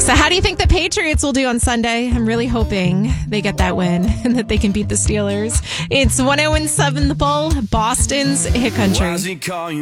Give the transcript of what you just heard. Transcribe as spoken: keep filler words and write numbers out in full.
So how do you think the Patriots will do on Sunday? I'm really hoping they get that win and that they can beat the Steelers. It's one oh seven The Bull, Boston's Hit Country.